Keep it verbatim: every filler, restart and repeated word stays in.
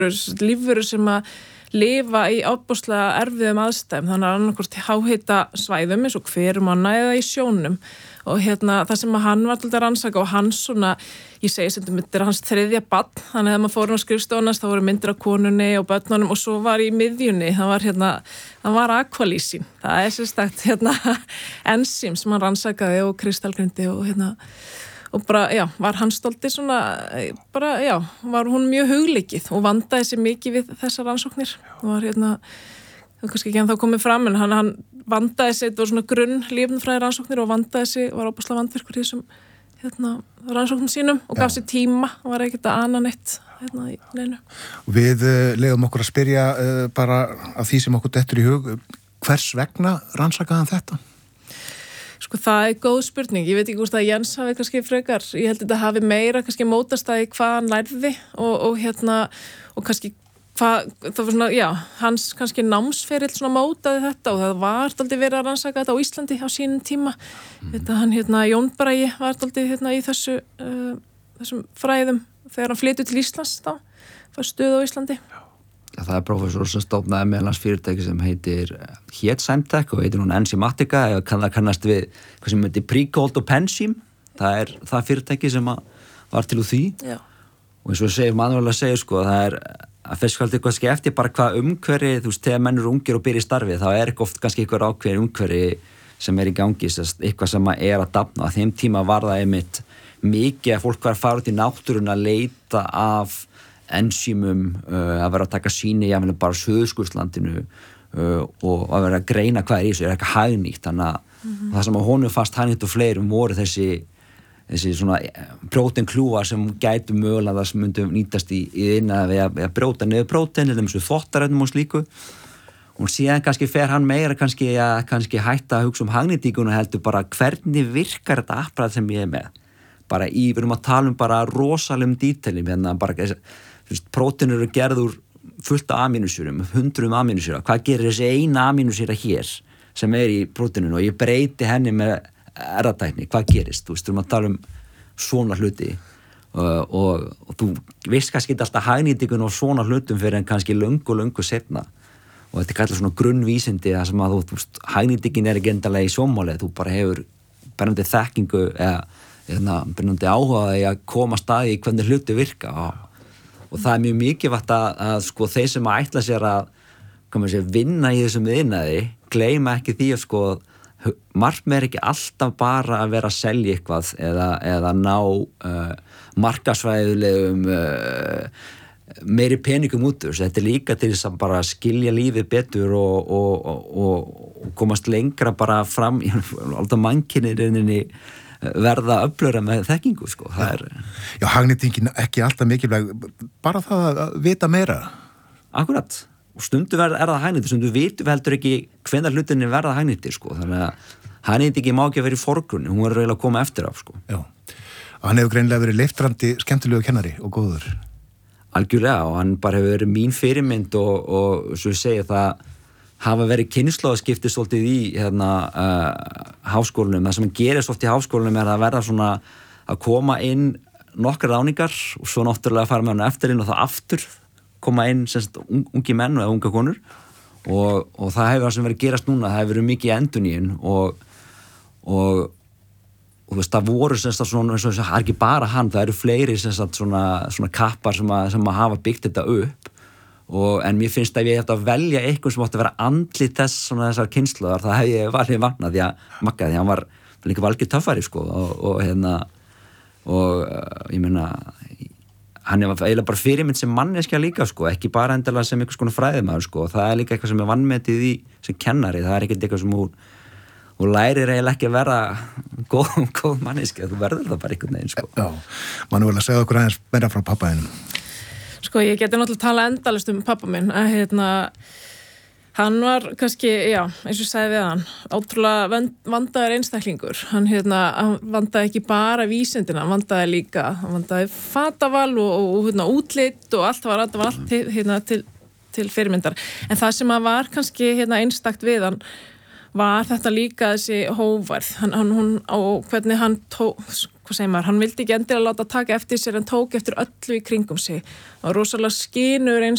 lífverur sem að lifa í ábúslega erfiðum aðstæðum, þannig að annarkvort háhita svæðum eins og hvermanna eða í sjónum og hérna það sem að hann var til að rannsaka og hann svona, ég segi sem þetta er hans þriðja barn, þannig að þegar maður fór á skrifstofuna þá voru myndir af konunni og börnunum og svo var í miðjunni, það var hérna það var aqualísin, það er sérstakt hérna ensím sem hann rannsakaði og kristalgrindi og hérna og bara, já, var hann stoltið svona bara, já, var hún mjög hugleikið og vandaði sig mikið við þessar rannsóknir og var hérna það er kannski ekki hann þá komið fram en hann, hann vandaði sig, þetta var svona grunn lífnfræði rannsóknir og vandaði sig, var óbúslega vandvirkur í þessum hérna, rannsóknum sínum og gaf sér tíma og var ekkert að ana neitt hérna í neinu. Við uh, leiðum okkur að spyrja uh, bara af því sem okkur dettur í hug, hvers vegna rannsakaði hann þetta? Sko það er góð spurning, ég veit ekki hvort að Jens hafi kannski frekar, ég held að þetta hafi meira kannski mótast að hvað hann lærði og, og hérna, og kannski hvað, það var svona, já, hans kannski námsferill svona mótaði þetta og það var dálítið verið að rannsaka þetta á Íslandi á sínum tíma, mm. þetta hann hérna Jón Bragi var dálítið hérna í þessu, uh, þessum fræðum þegar hann flytur til Íslands þá, var stuð á Íslandi. Já, það er prófessor sem stofnaði meðlans fyrirtæki sem heitir hét Semtech og heitir hún Enzymatica eða kann það kannast við hvað sem heitir Precold og Pensym, það er það fyrirtæki sem var til úr því. Já. Og eins og segir Manuel að segja sko, það er að fyrst skalt eitthvað skefti bara hvað umhverfi, þú veist, þegar menn eru ungir og byrja í starfi, þá er ekki oft kannski eitthvað ákveðin umhverfi sem er í gangi, eitthvað sem er að dafna. Á þeim tíma var það einmitt mikið að fólk var að fara út í náttúruna að leita af ensímum, uh, að vera að taka sýni jáfnvel bara Suðurskautslandinu uh, og að vera að greina hvað er í þessu, er eitthvað hagnýtt, þannig að mm-hmm. það sem að honum fast hagnýtt og fleirum voru þessi þessi svona próteinkljúfar sem gætu mögulega það sem myndum nýtast í, í innan við að, að brjóta niður prótein eða þessu þvottarefnum og slíku og síðan kannski fer hann meira kannski að kannski hætta að hugsa um hagnýtíkuna heldur bara hvernig virkar þetta apparat sem ég er með bara í, við erum að tala um bara rosalum dítelum hérna bara prótein eru gerður fullt af amínusýrum, hundruðum amínusýra. Hvað gerir þessi eina amínusýra hér sem er í próteininu og ég breyti henni með erfðatækni, hvað gerist? Þú veist, við erum að tala um svona hluti uh, og, og þú veist kannski ekki alltaf hagnýtingun og svona hlutum fyrir en kannski löngu, löngu setna og þetta er kallað svona grunnvísindi það sem að þú, þú veist, hagnýtingin er ekki endalega í sjónmálið, þú bara hefur brennandi þekkingu eða, eða brennandi áhugaði að koma staði í hvernig hluti virka og og það er mjög mikilvægt að, að sko þeir sem að ætla sér að segja, vinna í þessum iðnaði gleyma ekki því að sko markmið er ekki alltaf bara að vera að selja eitthvað eða, eða ná uh, markaðsfræðilegum uh, meiri peningum út úr þetta er líka til þess að bara skilja lífið betur og, og, og, og komast lengra bara fram í alltaf mannkynninni verða öflura með þekkingu sko. Það er... Já, hagnýtingin ekki alltaf mikilvæg, bara það að vita meira. Akkurat. Og stundu er það hagnýti, stundu vitum við heldur ekki hvenær hlutinni verða hagnýti sko. Þannig að hagnýtingi má ekki vera í forgrunni, hún er eiginlega að koma eftir af sko. Já. Og hann hefur greinilega verið leiftrandi skemmtilegu kennari og góður. Algjörlega og hann bara hefur verið mín fyrirmynd og, og svo ég segi það hafa verið kynslóðaskipti svolítið í hérna, uh, háskólanum. Það sem gerir svolítið í háskólanum er að verða svona að koma inn nokkrar ráningar og svo náttúrulega fara með hann eftir inn og það aftur koma inn semst ungi menn eða unga konur og, og það hefur það sem verið að gerast núna, það hefur verið mikið endurnýjun og, og, og þú veist, það voru semst að svona, það er ekki bara hann, það eru fleiri semst að svona, svona kappar sem að, sem að hafa byggt þetta upp og, en mér finnst að ég hefði að velja eitthvað sem átti að vera andlit þess svona þessar kynslóðar, það hef ég valið vannað því að Magga, því hann var líka valgið töffari sko og, og hérna og uh, ég meina hann er eiginlega bara fyrirmynd sem manneskja líka sko, ekki bara endilega sem einhvers konar fræðimaður sko, það er líka eitthvað sem er vannmetið í sem kennari, það er ekkert eitthvað sem hún og lærir eiginlega ekki að vera góð, góð manneskja, þú verður það bara einhvern veginn sko. Já, Manuel að segja okkur aðeins meira frá pappaðinum. Sko, ég geti náttúrulega tala endalist um pappa minn, að hérna, hann var kannski, já, eins og ég sagði við hann, ótrúlega vandaður einstaklingur. Hann, hérna, hann vandaði ekki bara vísindina, hann vandaði líka, hann vandaði fataval og, og hérna, útlit og allt var, allt var allt til, hérna, til, til fyrirmyndar. En það sem að var kannski hérna, einstakt við hann, var þetta líka þessi hóvarð, hann, hann, hún, og hvernig hann tók, hvað segir maður, hann vildi ekki endilega láta taka eftir sér en tók eftir öllu í kringum sig og rosalega skynur